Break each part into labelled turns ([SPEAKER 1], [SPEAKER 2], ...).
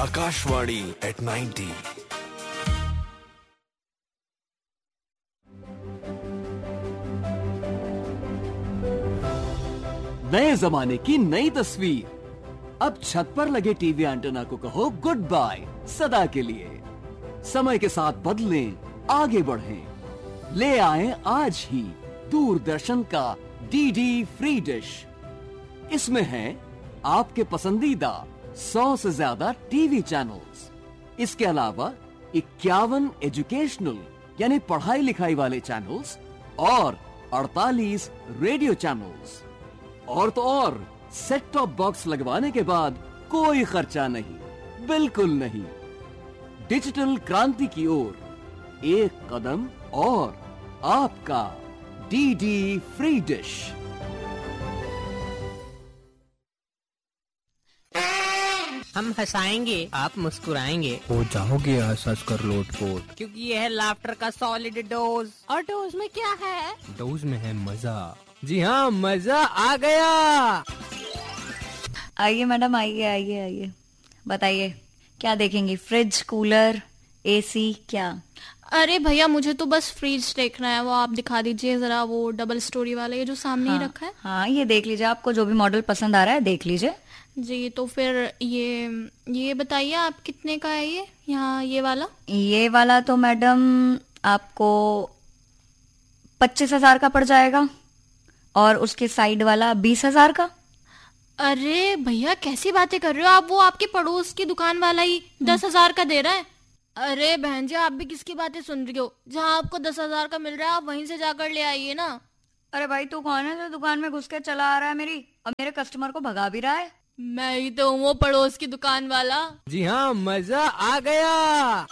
[SPEAKER 1] Akashvani at 90.
[SPEAKER 2] नए जमाने की नई तस्वीर। अब छत पर लगे टीवी एंटेना को कहो गुड बाय सदा के लिए। समय के साथ बदलें, आगे बढ़ें। ले आएं आज ही दूरदर्शन का डीडी फ्री डिश। इसमें है आपके पसंदीदा 100 से ज्यादा टीवी चैनल्स। इसके अलावा 51 एजुकेशनल यानी पढ़ाई लिखाई वाले चैनल्स और 48 रेडियो चैनल्स। और तो और सेट टॉप बॉक्स लगवाने के बाद कोई खर्चा नहीं, बिल्कुल नहीं। डिजिटल क्रांति की ओर एक कदम और आपका डीडी फ्री डिश।
[SPEAKER 3] हम हंसाएंगे, आप मुस्कुराएंगे,
[SPEAKER 4] हो जाओगे हंस कर लोटपोट,
[SPEAKER 3] क्योंकि ये है लाफ्टर का सॉलिड डोज। और डोज में क्या है?
[SPEAKER 4] डोज में है मजा। जी हाँ, मजा आ गया।
[SPEAKER 5] आइए मैडम, आइए आइए आइए, बताइए क्या देखेंगी? फ्रिज, कूलर, एसी, क्या?
[SPEAKER 6] अरे भैया, मुझे तो बस फ्रिज देखना है। वो आप दिखा दीजिए जरा, वो डबल स्टोरी वाला, ये जो सामने ही रखा है।
[SPEAKER 5] हाँ, ये देख लीजिए, आपको जो भी मॉडल पसंद आ रहा है देख लीजिए।
[SPEAKER 6] जी, तो फिर ये बताइए आप कितने का है ये? यहाँ ये वाला
[SPEAKER 5] तो मैडम आपको 25,000 का पड़ जाएगा और उसके साइड वाला 20,000 का।
[SPEAKER 6] अरे भैया, कैसी बातें कर रहे हो आप? वो आपके पड़ोस की दुकान वाला ही 10,000 का दे रहा है। अरे बहन जी, आप भी किसकी बातें सुन रही हो? जहाँ आपको 10,000 का मिल रहा है आप वहीं से जाकर ले आइए ना।
[SPEAKER 5] अरे भाई, तू कौन है जो दुकान में घुस के चला आ रहा है मेरी और मेरे कस्टमर को भगा भी रहा है?
[SPEAKER 6] मैं ही तो हूँ वो पड़ोस की दुकान वाला।
[SPEAKER 4] जी हाँ, मजा आ गया।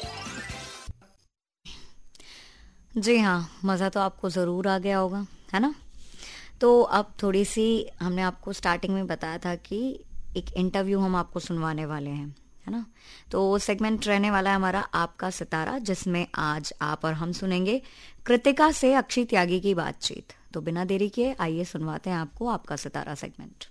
[SPEAKER 5] जी हाँ, मजा तो आपको जरूर आ गया होगा, है ना? तो अब थोड़ी सी, हमने आपको स्टार्टिंग में बताया था कि एक इंटरव्यू हम आपको सुनवाने वाले हैं, है ना? तो वो सेगमेंट रहने वाला है हमारा आपका सितारा, जिसमें आज आप और हम सुनेंगे कृतिका से अक्षय त्यागी की बातचीत। तो बिना देरी किए आइए सुनवाते हैं आपको आपका सितारा सेगमेंट।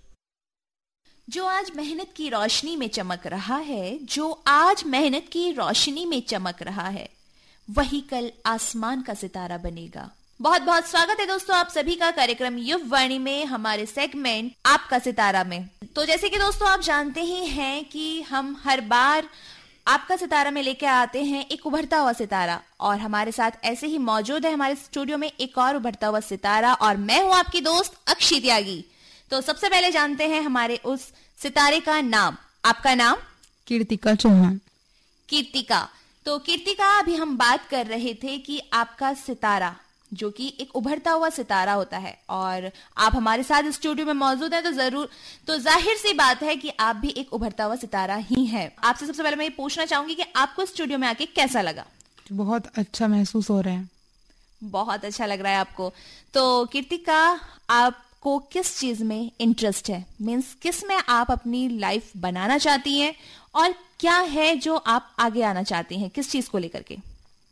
[SPEAKER 7] जो आज मेहनत की रोशनी में चमक रहा है, जो आज मेहनत की रोशनी में चमक रहा है, वही कल आसमान का सितारा बनेगा। बहुत बहुत स्वागत है दोस्तों आप सभी का कार्यक्रम युववाणी में, हमारे सेगमेंट आपका सितारा में। तो जैसे कि दोस्तों आप जानते ही हैं कि हम हर बार आपका सितारा में लेके आते हैं एक उभरता हुआ सितारा, और हमारे साथ ऐसे ही मौजूद है हमारे स्टूडियो में एक और उभरता हुआ सितारा, और मैं हूं आपकी दोस्त अक्षय त्यागी। तो सबसे पहले जानते हैं हमारे उस सितारे का नाम। आपका नाम?
[SPEAKER 8] कीर्तिका चौहान।
[SPEAKER 7] कीर्तिका। तो कीर्तिका, अभी हम बात कर रहे थे कि आपका सितारा जो कि एक उभरता हुआ सितारा होता है, और आप हमारे साथ स्टूडियो में मौजूद हैं, तो जाहिर सी बात है कि आप भी एक उभरता हुआ सितारा ही हैं। आपसे सबसे पहले मैं ये पूछना चाहूंगी कि आपको स्टूडियो में आके कैसा लगा?
[SPEAKER 8] बहुत अच्छा महसूस हो रहा है।
[SPEAKER 7] बहुत अच्छा लग रहा है आपको। तो कीर्तिका, आपको किस चीज में इंटरेस्ट है? मीन्स किस में आप अपनी लाइफ बनाना चाहती हैं, और क्या है जो आप आगे आना चाहती हैं, किस चीज को लेकर के?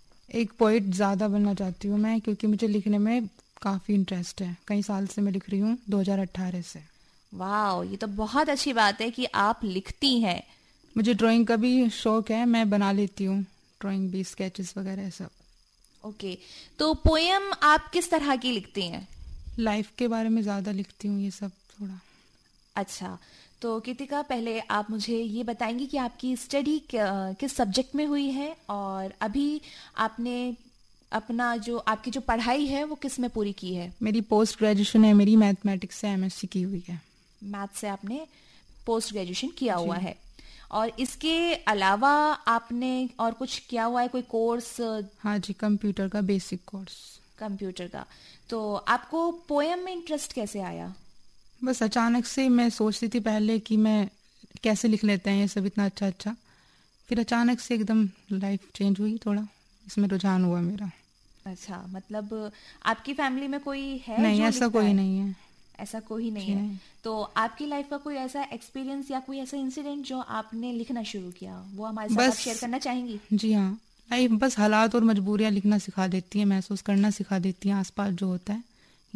[SPEAKER 8] एक पोइट ज्यादा बनना चाहती हूँ मैं, क्योंकि मुझे लिखने में काफी इंटरेस्ट है। कई साल से मैं लिख रही हूँ, 2018 से।
[SPEAKER 7] वाह, ये तो बहुत अच्छी बात है कि आप लिखती हैं।
[SPEAKER 8] मुझे ड्राइंग का भी शौक है, मैं बना लेती हूँ ड्राइंग भी, स्केचेस वगैरह सब।
[SPEAKER 7] ओके, तो पोएम आप किस तरह की लिखती हैं?
[SPEAKER 8] लाइफ के बारे में ज्यादा लिखती हूँ, ये सब थोड़ा।
[SPEAKER 7] अच्छा, तो कीर्तिका, पहले आप मुझे ये बताएंगी कि आपकी स्टडी किस सब्जेक्ट में हुई है, और अभी आपने अपना जो आपकी जो पढ़ाई है वो किस में पूरी की है?
[SPEAKER 8] मेरी पोस्ट ग्रेजुएशन है, मेरी मैथमेटिक्स से MSc की हुई है।
[SPEAKER 7] मैथ से आपने पोस्ट ग्रेजुएशन किया हुआ है, और इसके अलावा आपने और कुछ किया हुआ है, कोई कोर्स?
[SPEAKER 8] हाँ जी, कंप्यूटर का बेसिक कोर्स।
[SPEAKER 7] कंप्यूटर का। तो आपको पोएम में इंटरेस्ट कैसे आया?
[SPEAKER 8] बस अचानक से, मैं सोचती थी पहले कि मैं कैसे लिख लेते हैं ये सब इतना अच्छा अच्छा, फिर अचानक से एकदम लाइफ चेंज हुई, थोड़ा इसमें रुझान हुआ मेरा।
[SPEAKER 7] अच्छा, मतलब आपकी फैमिली में कोई है?
[SPEAKER 8] नहीं, ऐसा कोई नहीं है।
[SPEAKER 7] ऐसा कोई नहीं है। तो आपकी लाइफ का कोई ऐसा एक्सपीरियंस या कोई ऐसा इंसिडेंट जो आपने लिखना शुरू किया, वो हमारे साथ आप शेयर करना चाहेंगी?
[SPEAKER 8] जी हाँ, लाइफ बस हालात और मजबूरियाँ लिखना सिखा देती हैं, महसूस करना सिखा देती हैं आसपास जो होता है,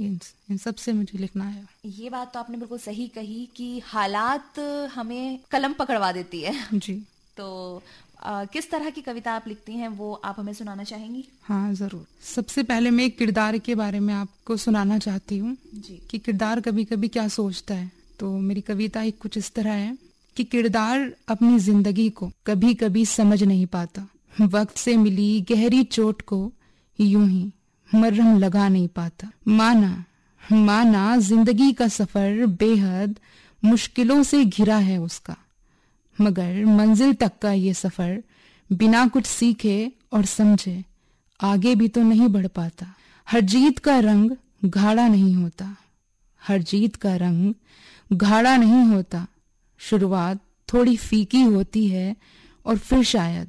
[SPEAKER 8] इन सब से मुझे लिखना है।
[SPEAKER 7] ये बात तो आपने बिल्कुल सही कही कि हालात हमें कलम पकड़वा देती है।
[SPEAKER 8] जी।
[SPEAKER 7] तो किस तरह की कविता आप लिखती हैं वो आप हमें सुनाना चाहेंगी?
[SPEAKER 8] हाँ जरूर। सबसे पहले मैं एक किरदार के बारे में आपको सुनाना चाहती हूँ
[SPEAKER 7] जी।
[SPEAKER 8] कि किरदार कभी कभी क्या सोचता है। तो मेरी कविता एक कुछ इस तरह है कि किरदार अपनी जिंदगी को कभी कभी समझ नहीं पाता, वक्त से मिली गहरी चोट को यूं ही मरहम लगा नहीं पाता। माना जिंदगी का सफर बेहद मुश्किलों से घिरा है उसका, मगर मंजिल तक का ये सफर बिना कुछ सीखे और समझे आगे भी तो नहीं बढ़ पाता। हर जीत का रंग गाढ़ा नहीं होता, हर जीत का रंग गाढ़ा नहीं होता। शुरुआत थोड़ी फीकी होती है और फिर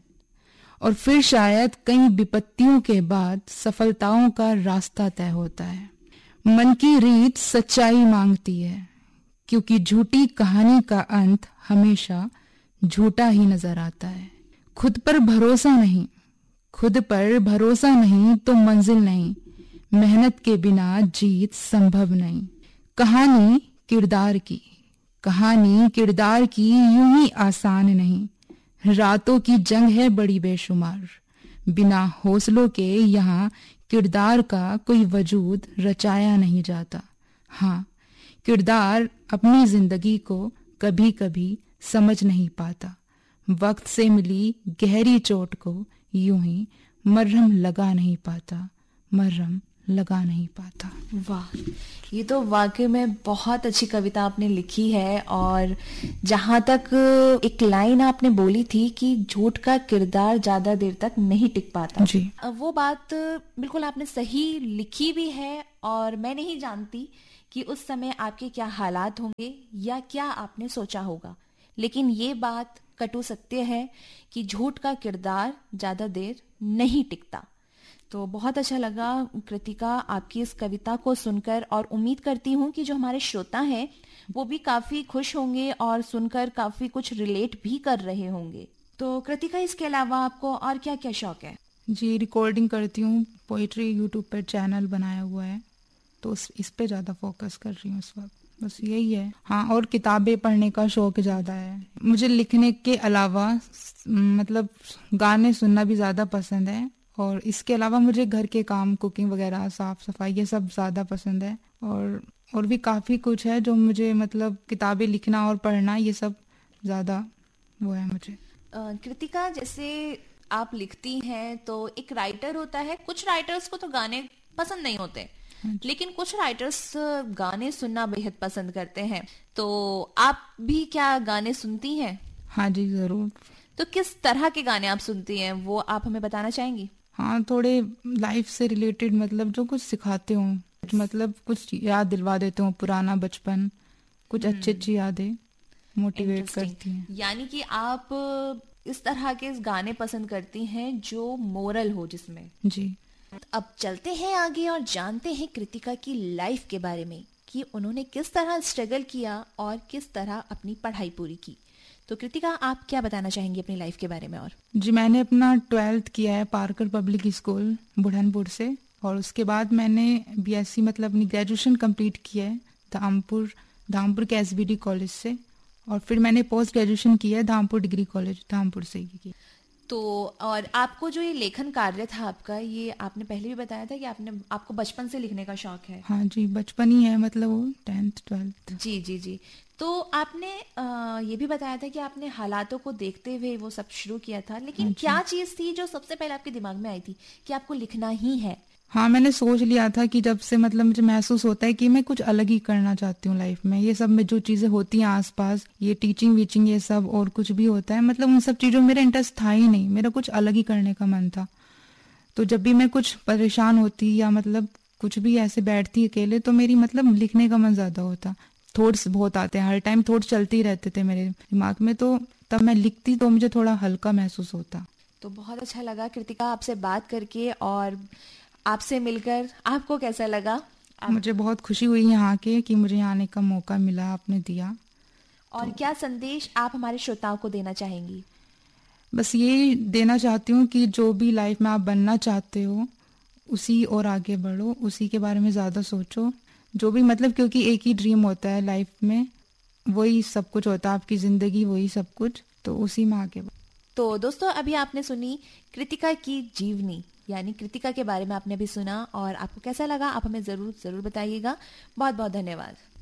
[SPEAKER 8] शायद कई विपत्तियों के बाद सफलताओं का रास्ता तय होता है। मन की रीत सच्चाई मांगती है, क्योंकि झूठी कहानी का अंत हमेशा झूठा ही नजर आता है। खुद पर भरोसा नहीं तो मंजिल नहीं, मेहनत के बिना जीत संभव नहीं। कहानी किरदार की यूं ही आसान नहीं, रातों की जंग है बड़ी बेशुमार। बिना हौसलों के यहाँ किरदार का कोई वजूद रचाया नहीं जाता। हाँ, किरदार अपनी जिंदगी को कभी कभी समझ नहीं पाता, वक्त से मिली गहरी चोट को यूं ही मरहम लगा नहीं पाता।
[SPEAKER 7] वाह, ये तो वाकई में बहुत अच्छी कविता आपने लिखी है। और जहां तक एक लाइन आपने बोली थी कि झूठ का किरदार ज्यादा देर तक नहीं टिक पाता
[SPEAKER 8] जी,
[SPEAKER 7] वो बात बिल्कुल आपने सही लिखी भी है। और मैं नहीं जानती कि उस समय आपके क्या हालात होंगे या क्या आपने सोचा होगा, लेकिन ये बात कटु सत्य है कि झूठ का किरदार ज्यादा देर नहीं टिकता। तो बहुत अच्छा लगा कृतिका आपकी इस कविता को सुनकर, और उम्मीद करती हूँ कि जो हमारे श्रोता हैं वो भी काफी खुश होंगे और सुनकर काफी कुछ रिलेट भी कर रहे होंगे। तो कृतिका, इसके अलावा आपको और क्या क्या शौक है?
[SPEAKER 8] जी, रिकॉर्डिंग करती हूँ, पोइट्री यूट्यूब पर चैनल बनाया हुआ है, तो इस पे ज्यादा फोकस कर रही हूँ इस वक्त, बस यही है। हाँ, और किताबें पढ़ने का शौक ज्यादा है मुझे। लिखने के अलावा मतलब गाने सुनना भी ज्यादा पसंद है, और इसके अलावा मुझे घर के काम, कुकिंग वगैरह, साफ सफाई, ये सब ज्यादा पसंद है। और भी काफी कुछ है जो मुझे मतलब किताबें लिखना और पढ़ना, ये सब ज्यादा वो है मुझे।
[SPEAKER 7] कृतिका, जैसे आप लिखती हैं तो एक राइटर होता है, कुछ राइटर्स को तो गाने पसंद नहीं होते, लेकिन कुछ राइटर्स गाने सुनना बेहद पसंद करते हैं। तो आप भी क्या गाने सुनती हैं?
[SPEAKER 8] हाँ जी, जरूर।
[SPEAKER 7] तो किस तरह के गाने आप सुनती हैं वो आप हमें बताना चाहेंगी?
[SPEAKER 8] हाँ, थोड़े लाइफ से रिलेटेड, मतलब जो कुछ सिखाते हो, मतलब कुछ याद दिलवा देते हो, पुराना बचपन, कुछ अच्छी यादें मोटिवेट करती हैं।
[SPEAKER 7] यानी कि आप इस तरह के गाने पसंद करती हैं जो मोरल हो जिसमें।
[SPEAKER 8] जी।
[SPEAKER 7] अब चलते हैं आगे और जानते हैं कृतिका की लाइफ के बारे में कि उन्होंने किस तरह स्ट्रगल किया और किस तरह अपनी पढ़ाई पूरी की। तो कृतिका, आप क्या बताना चाहेंगी अपनी लाइफ के बारे में? और
[SPEAKER 8] जी, मैंने अपना 12th किया है पार्कर पब्लिक स्कूल बुढ़नपुर से, और उसके बाद मैंने BSc मतलब अपनी ग्रेजुएशन कंप्लीट किया है धामपुर के SBD कॉलेज से, और फिर मैंने पोस्ट ग्रेजुएशन किया है धामपुर डिग्री कॉलेज धामपुर से की।
[SPEAKER 7] तो और आपको जो ये लेखन कार्य था आपका, ये आपने पहले भी बताया था कि आपको बचपन से लिखने का शौक है।
[SPEAKER 8] हाँ जी, बचपन ही है, मतलब वो 10th 12th।
[SPEAKER 7] जी जी जी। तो आपने ये भी बताया था कि आपने हालातों को देखते हुए वो सब शुरू किया था, लेकिन क्या चीज थी जो सबसे पहले आपके दिमाग में आई थी कि आपको लिखना ही है?
[SPEAKER 8] हाँ, मैंने सोच लिया था कि जब से मतलब मुझे महसूस होता है कि मैं कुछ अलग ही करना चाहती हूँ लाइफ में। ये सब में जो चीजें होती हैं आसपास, ये टीचिंग वीचिंग ये सब और कुछ भी होता है, मतलब उन सब चीजों में मेरा इंटरेस्ट था ही नहीं, मेरा कुछ अलग ही करने का मन था। तो जब भी मैं कुछ परेशान होती या मतलब कुछ भी ऐसे बैठती अकेले, तो मेरी मतलब लिखने का मन ज्यादा होता। थॉट्स बहुत आते हैं, हर टाइम थॉट्स चलते ही रहते थे मेरे दिमाग में, तो तब मैं लिखती तो मुझे थोड़ा हल्का महसूस होता।
[SPEAKER 7] तो बहुत अच्छा लगा कृतिका आपसे बात करके, और आपसे मिलकर आपको कैसा लगा?
[SPEAKER 8] मुझे बहुत खुशी हुई यहाँ के कि मुझे यहाँ आने का मौका मिला, आपने दिया।
[SPEAKER 7] और क्या संदेश आप हमारे श्रोताओं को देना चाहेंगी?
[SPEAKER 8] बस ये देना चाहती हूँ कि जो भी लाइफ में आप बनना चाहते हो उसी और आगे बढ़ो, उसी के बारे में ज़्यादा सोचो, जो भी मतलब, क्योंकि एक ही ड्रीम होता है लाइफ में, वही सब कुछ होता है, आपकी ज़िंदगी वही सब कुछ, तो उसी में आगे बढ़ो।
[SPEAKER 7] तो दोस्तों अभी आपने सुनी कृतिका की जीवनी, यानी कृतिका के बारे में आपने भी सुना, और आपको कैसा लगा आप हमें जरूर जरूर बताइएगा। बहुत बहुत धन्यवाद।